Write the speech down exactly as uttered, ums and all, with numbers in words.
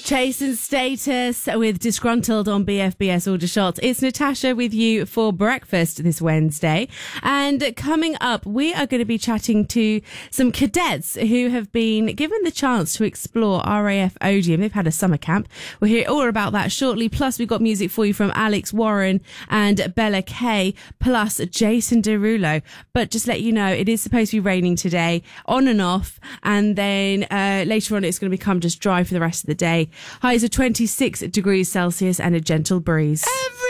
Jason Status with Disgruntled on B F B S Aldershot. It's Natasha with you for breakfast this Wednesday. And coming up, we are going to be chatting to some cadets who have been given the chance to explore R A F Odeum. They've had a summer camp. We'll hear all about that shortly. Plus, we've got music for you from Alex Warren and Bella Kay, plus Jason Derulo. But just let you know, it is supposed to be raining today, on and off. And then uh, later on, it's going to become just dry for the rest of the day. Highs of twenty-six degrees Celsius and a gentle breeze.